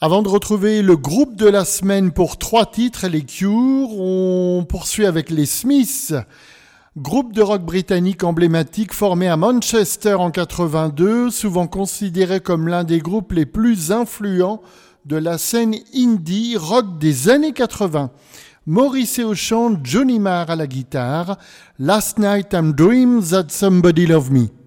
Avant de retrouver le groupe de la semaine pour 3 titres, les Cure, on poursuit avec les Smiths. Groupe de rock britannique emblématique formé à Manchester en 82, souvent considéré comme l'un des groupes les plus influents de la scène indie rock des années 80. Morrissey au chant, Johnny Marr à la guitare. Last night I'm dreamed that somebody loved me.